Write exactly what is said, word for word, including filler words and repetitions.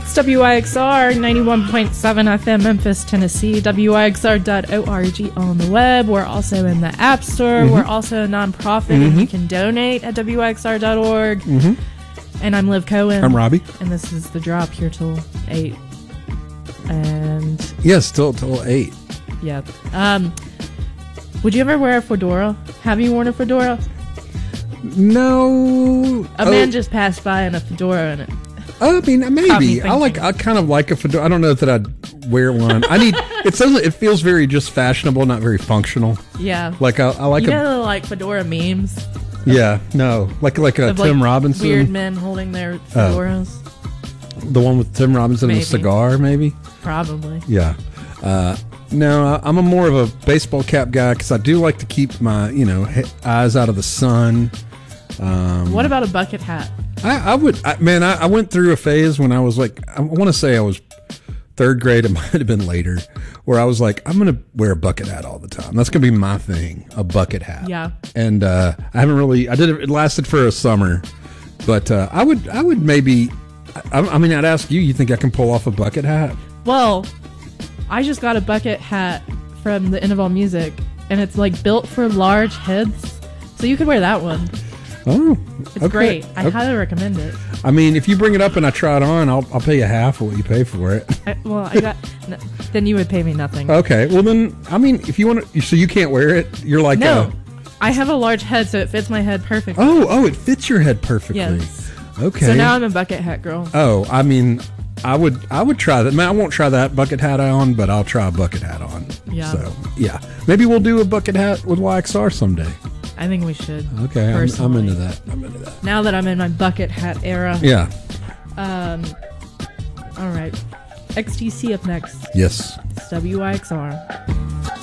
It's W Y X R ninety-one point seven F M, Memphis, Tennessee. W Y X R dot org on the web. We're also in the App Store. Mm-hmm. We're also a nonprofit, mm-hmm. and you can donate at W Y X R dot org. Mm-hmm. And I'm Liv Cohen. I'm Robbie. And this is The Drop, here till eight. And... Yes, still till eight. Yeah. Um, would you ever wear a fedora? Have you worn a fedora? No. A oh. man just passed by in a fedora and it... I mean, maybe. Me I like. I kind of like a fedora. I don't know that I'd wear one. I need. It sounds. It feels very just fashionable, not very functional. Yeah. Like I, I like. You a, know, like fedora memes. Yeah. No. Like like a of, Tim like, Robinson. Weird men holding their fedoras. Uh, the one with Tim Robinson maybe. and the cigar, maybe. Probably. Yeah. Uh, no, I'm a more of a baseball cap guy because I do like to keep my you know eyes out of the sun. Um, what about a bucket hat? I, I would, I, man. I, I went through a phase when I was like, I want to say I was third grade. It might have been later, where I was like, I'm gonna wear a bucket hat all the time. That's gonna be my thing, a bucket hat. Yeah. And uh, I haven't really. I did it. It lasted for a summer, but uh, I would, I would maybe. I, I mean, I'd ask you. You think I can pull off a bucket hat? Well, I just got a bucket hat from the End of All Music, and it's like built for large heads, so you could wear that one. Oh, it's okay. great. I okay. highly recommend it. I mean, if you bring it up and I try it on, I'll I'll pay you half of what you pay for it. I, well, I got. no, then you would pay me nothing. Okay. Well, then, I mean, if you want to, so you can't wear it. You're like, no. A, I have a large head, so it fits my head perfectly. Oh, oh, it fits your head perfectly. Yes. Okay. So now I'm a bucket hat girl. Oh, I mean, I would I would try that. Man, I won't try that bucket hat on, but I'll try a bucket hat on. Yeah. So yeah, maybe we'll do a bucket hat with Y X R someday. I think we should. Okay, I'm, I'm into that. I'm into that. Now that I'm in my bucket hat era. Yeah. Um. All right. X T C up next. Yes. It's W Y X R.